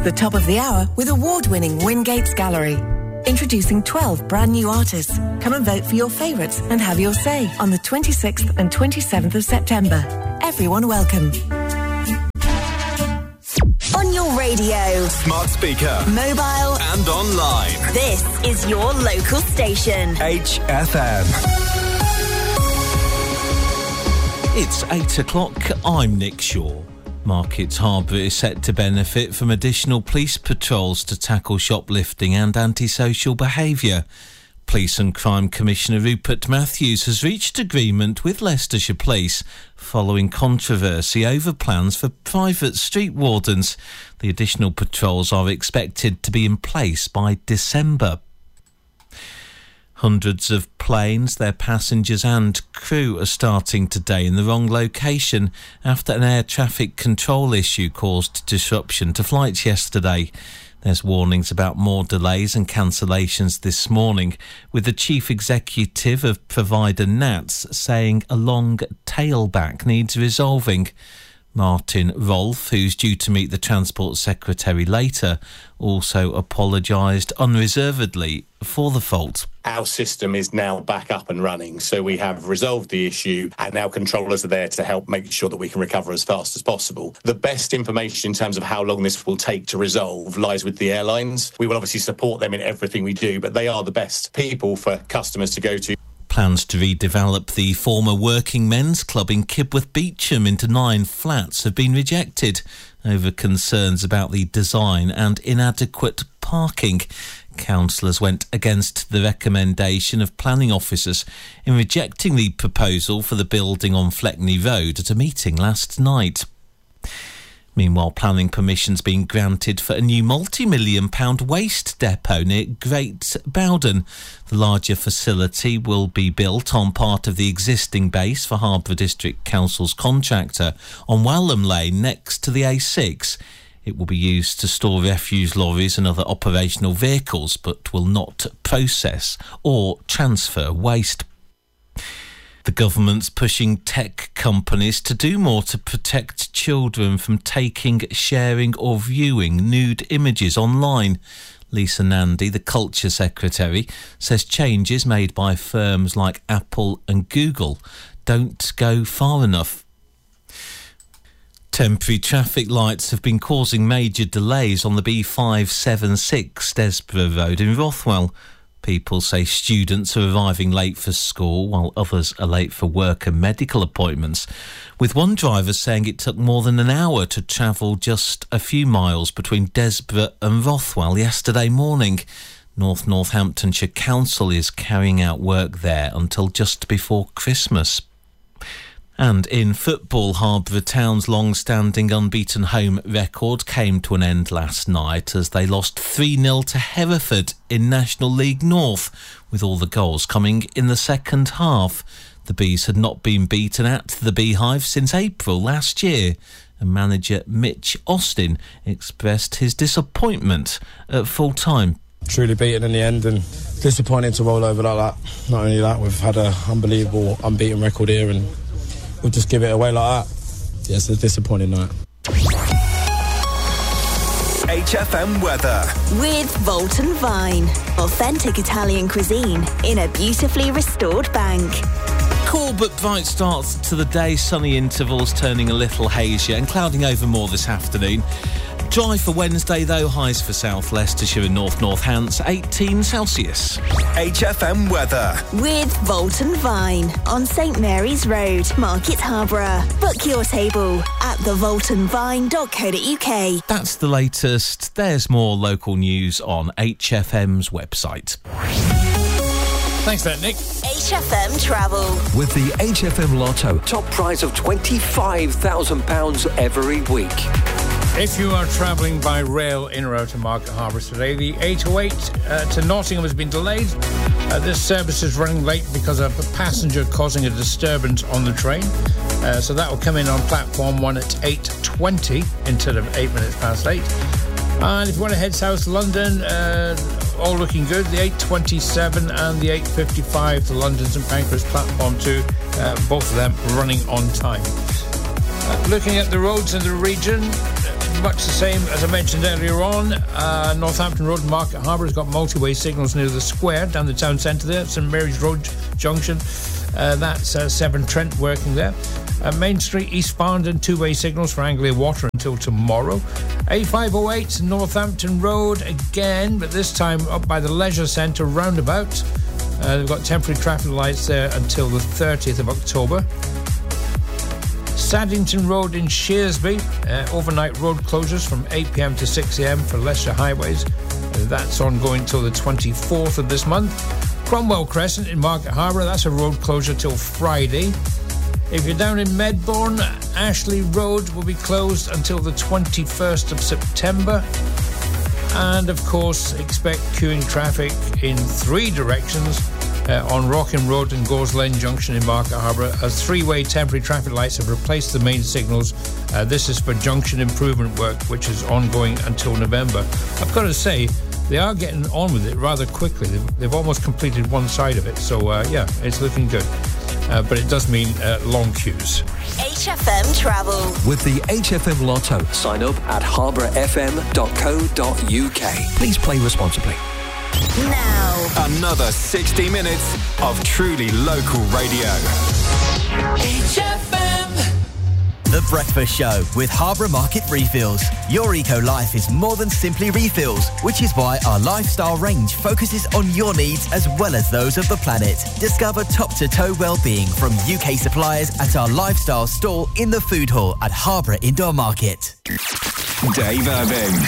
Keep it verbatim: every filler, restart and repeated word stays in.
the top of the hour with award-winning Wingates Gallery. Introducing twelve brand new artists. Come and vote for your favourites and have your say on the twenty-sixth and twenty-seventh of September. Everyone welcome. On your radio, smart speaker, mobile and online. This is your local station. H F M. It's eight o'clock. I'm Nick Shaw. Market Harbour is set to benefit from additional police patrols to tackle shoplifting and antisocial behaviour. Police and Crime Commissioner Rupert Matthews has reached agreement with Leicestershire Police following controversy over plans for private street wardens. The additional patrols are expected to be in place by December. Hundreds of planes, their passengers and crew are starting today in the wrong location after an air traffic control issue caused disruption to flights yesterday. There's warnings about more delays and cancellations this morning, with the chief executive of provider N A T S saying a long tailback needs resolving. Martin Rolfe, who's due to meet the Transport Secretary later, also apologised unreservedly for the fault. Our system is now back up and running, so we have resolved the issue and now controllers are there to help make sure that we can recover as fast as possible. The best information in terms of how long this will take to resolve lies with the airlines. We will obviously support them in everything we do, but they are the best people for customers to go to. Plans to redevelop the former Working Men's Club in Kibworth Beecham into nine flats have been rejected over concerns about the design and inadequate parking. Councillors went against the recommendation of planning officers in rejecting the proposal for the building on Fleckney Road at a meeting last night. Meanwhile, planning permission's been granted for a new multi-million pound waste depot near Great Bowden. The larger facility will be built on part of the existing base for Harbour District Council's contractor on Walham Lane next to the A six. It will be used to store refuse lorries and other operational vehicles, but will not process or transfer waste. The government's pushing tech companies to do more to protect children from taking, sharing or viewing nude images online. Lisa Nandy, the Culture Secretary, says changes made by firms like Apple and Google don't go far enough. Temporary traffic lights have been causing major delays on the B five seventy-six Desborough Road in Rothwell. People say students are arriving late for school while others are late for work and medical appointments, with one driver saying it took more than an hour to travel just a few miles between Desborough and Rothwell yesterday morning. North Northamptonshire Council is carrying out work there until just before Christmas. And in football, Harbour Town's long-standing unbeaten home record came to an end last night as they lost three nil to Hereford in National League North, with all the goals coming in the second half. The Bees had not been beaten at the Beehive since April last year, and manager Mitch Austin expressed his disappointment at full-time. Truly beaten in the end and disappointing to roll over like that. Not only that, we've had an unbelievable unbeaten record here and we'll just give it away like that. Yeah, it's a disappointing night. H F M weather. With Volton Vine. Authentic Italian cuisine in a beautifully restored bank. Cool but bright starts to the day, sunny intervals turning a little hazier and clouding over more this afternoon. Dry for Wednesday though, highs for South Leicestershire and North Northants, eighteen Celsius. H F M weather. With Volton Vine on St Mary's Road, Market Harborough. Book your table at the volton vine dot co dot uk. That's the latest. There's more local news on H F M's website. Thanks for that, Nick. H F M Travel. With the H F M Lotto, top prize of twenty-five thousand pounds every week. If you are travelling by rail in or out of Market Harbour today, the eight oh eight uh, to Nottingham has been delayed. Uh, this service is running late because of a passenger causing a disturbance on the train. Uh, so that will come in on platform one at eight twenty instead of eight minutes past eight. And if you want to head south to London, uh, all looking good. The eight twenty-seven and the eight fifty-five to London St Pancras platform two, uh, both of them running on time. Uh, looking at the roads in the region, much the same as I mentioned earlier on. Uh, Northampton Road, Market Harbour has got multi-way signals near the square down the town centre there. St Mary's Road Junction. Uh, that's uh, Severn Trent working there. Uh, Main Street, East Farndon, two-way signals for Anglia Water until tomorrow. A five oh eight, Northampton Road again, but this time up by the Leisure Centre roundabout. Uh, they've got temporary traffic lights there until the thirtieth of October. Saddington Road in Shearsby, uh, overnight road closures from eight p m to six a m for Leicester Highways. Uh, that's ongoing till the twenty-fourth of this month. Cromwell Crescent in Market Harbour, that's a road closure till Friday. If you're down in Medbourne, Ashley Road will be closed until the twenty-first of September. And of course, expect queuing traffic in three directions uh, on Rockham Road and Gores Lane Junction in Market Harbour, as three-way temporary traffic lights have replaced the main signals. Uh, this is for junction improvement work, which is ongoing until November. I've got to say, they are getting on with it rather quickly. They've, they've almost completed one side of it, so uh, yeah, it's looking good. Uh, but it does mean uh, long queues. H F M Travel. With the H F M Lotto. Sign up at harbour f m dot co dot u k. Please play responsibly. Now. Another sixty minutes of truly local radio. H F M. The Breakfast Show with Harbour Market Refills. Your eco-life is more than simply refills, which is why our lifestyle range focuses on your needs as well as those of the planet. Discover top-to-toe well-being from U K suppliers at our lifestyle stall in the food hall at Harbour Indoor Market. Dave Irving.